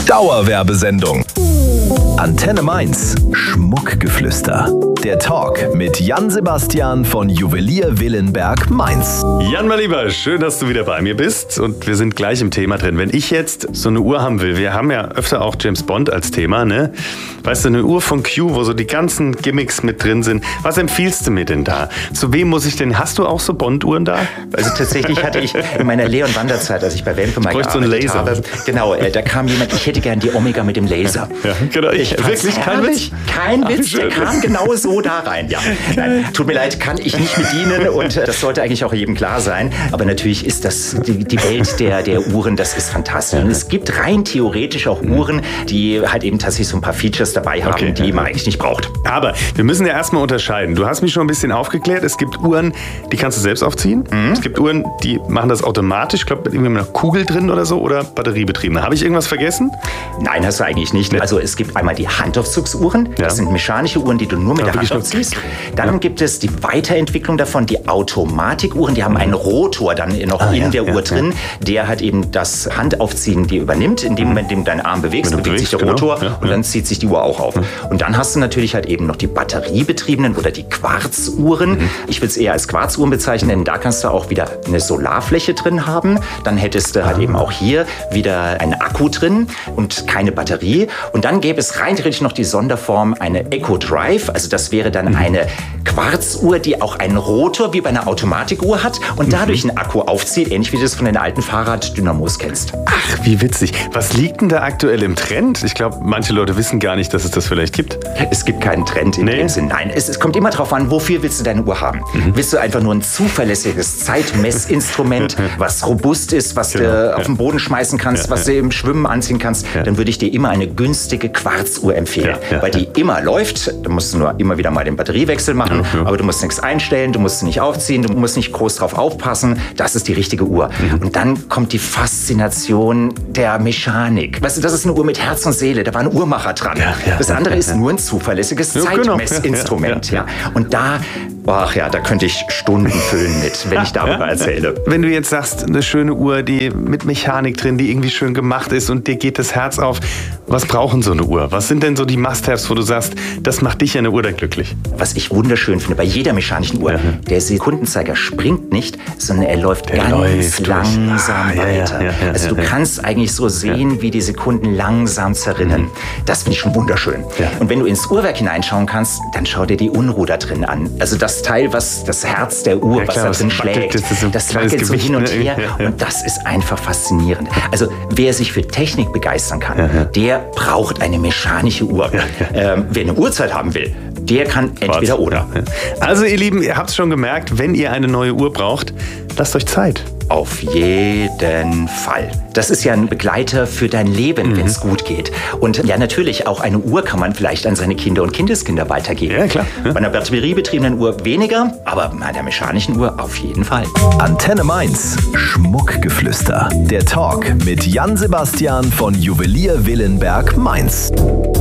Dauerwerbesendung. Antenne Mainz. Schmuckgeflüster. Der Talk mit Jan Sebastian von Juwelier Willenberg Mainz. Jan, mein Lieber, schön, dass du wieder bei mir bist. Und wir sind gleich im Thema drin. Wenn ich jetzt so eine Uhr haben will, wir haben ja öfter auch James Bond als Thema, ne? Weißt du, eine Uhr von Q, wo so die ganzen Gimmicks mit drin sind. Was empfiehlst du mir denn da? Zu wem muss ich denn? Hast du auch so Bond-Uhren da? Also tatsächlich hatte ich in meiner Lehr- und Wanderzeit, als ich bei Wempe mal gearbeitet habe, genau, da kam jemand, ich hätte gern die Omega mit dem Laser. Ja, genau. Wirklich kein Witz? Kein Witz, der kam genau so da rein. Ja. Nein, tut mir leid, kann ich nicht bedienen und das sollte eigentlich auch jedem klar sein. Aber natürlich ist das die Welt der Uhren, das ist fantastisch. Und es gibt rein theoretisch auch Uhren, die halt eben tatsächlich so ein paar Features dabei haben, die man eigentlich nicht braucht. Aber wir müssen ja erstmal unterscheiden. Du hast mich schon ein bisschen aufgeklärt. Es gibt Uhren, die kannst du selbst aufziehen. Es gibt Uhren, die machen das automatisch. Ich glaube, mit irgendwie einer Kugel drin oder so oder batteriebetriebene. Habe ich irgendwas vergessen? Nein, hast du eigentlich nicht. Also es gibt einmal die Handaufzugsuhren. Das sind mechanische Uhren, die du nur mit der Hand aufziehst. Dann gibt es die Weiterentwicklung davon, die Automatikuhren. Die haben einen Rotor dann noch in der Uhr drin, der halt eben das Handaufziehen dir übernimmt. In dem Moment, in dem du deinen Arm bewegst, bewegt sich der Rotor und dann zieht sich die Uhr auch auf. Und dann hast du natürlich halt eben noch die batteriebetriebenen oder die Quarzuhren. Ich will es eher als Quarzuhren bezeichnen, denn da kannst du auch wieder eine Solarfläche drin haben. Dann hättest du halt eben auch hier wieder einen Akku drin und keine Batterie. Und dann gäbe es rein theoretisch noch die Sonderform eine Eco Drive. Also das wäre dann eine Quarzuhr, die auch einen Rotor wie bei einer Automatikuhr hat und dadurch einen Akku aufzieht, ähnlich wie du das von den alten Fahrraddynamos kennst. Ach, wie witzig. Was liegt denn da aktuell im Trend? Ich glaube, manche Leute wissen gar nicht, dass es das vielleicht gibt. Es gibt keinen Trend in dem Sinn. Nein, es kommt immer darauf an, wofür willst du deine Uhr haben? Willst du einfach nur ein zuverlässiges Zeitmessinstrument, was robust ist, was du auf den Boden schmeißen kannst, was du im Schwimmen anziehen kannst, dann würde ich dir immer eine günstige Quarzuhr empfehlen, weil die immer läuft. Da musst du nur immer wieder mal den Batteriewechsel machen, aber du musst nichts einstellen, du musst sie nicht aufziehen, du musst nicht groß drauf aufpassen. Das ist die richtige Uhr. Und dann kommt die Faszination der Mechanik. Weißt du, das ist eine Uhr mit Herz und Seele, da war ein Uhrmacher dran. Das andere ist nur ein zuverlässiges Zeitmessinstrument. Und da könnte ich Stunden füllen mit, wenn ich darüber erzähle. Wenn du jetzt sagst, eine schöne Uhr, die mit Mechanik drin, die irgendwie schön gemacht ist und dir geht das Herz auf, was brauchen so eine Uhr? Was sind denn so die Must-Haves, wo du sagst, das macht dich an der Uhr dann glücklich? Was ich wunderschön finde, bei jeder mechanischen Uhr, der Sekundenzeiger springt nicht, sondern er läuft ganz langsam weiter. Also du kannst eigentlich so sehen, wie die Sekunden langsam zerrinnen. Das finde ich schon wunderschön. Und wenn du ins Uhrwerk hineinschauen kannst, dann schau dir die Unruh da drin an. Also das Teil, was das Herz der Uhr, was da drin schlägt, das wackelt so hin und her. Und das ist einfach faszinierend. Also wer sich für Technik begeistern kann, der braucht eine mechanische Uhr. Wer eine Uhrzeit haben will, der kann entweder oder. Also ihr Lieben, ihr habt es schon gemerkt, wenn ihr eine neue Uhr braucht, lasst euch Zeit. Auf jeden Fall. Das ist ja ein Begleiter für dein Leben, wenn es gut geht. Und ja, natürlich, auch eine Uhr kann man vielleicht an seine Kinder und Kindeskinder weitergeben. Ja, klar. Bei einer batteriebetriebenen Uhr weniger, aber bei einer mechanischen Uhr auf jeden Fall. Antenne Mainz. Schmuckgeflüster. Der Talk mit Jan Sebastian von Juwelier Willenberg Mainz.